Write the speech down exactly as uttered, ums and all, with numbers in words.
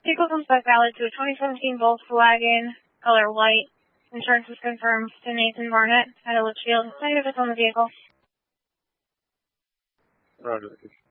Vehicle comes back valid to a twenty seventeen Volkswagen, color white. Insurance is confirmed to Nathan Barnett at a Litchfield. Negative is on the vehicle. Roger.